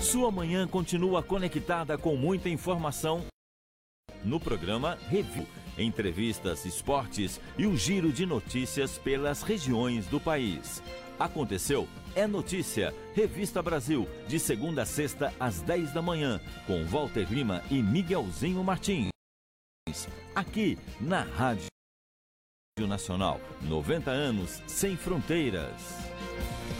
Sua manhã continua conectada com muita informação no programa Review, entrevistas, esportes e o giro de notícias pelas regiões do país. Aconteceu, é notícia. Revista Brasil, de segunda a sexta às 10 da manhã, com Walter Lima e Miguelzinho Martins. Aqui na Rádio Nacional, 90 anos sem fronteiras.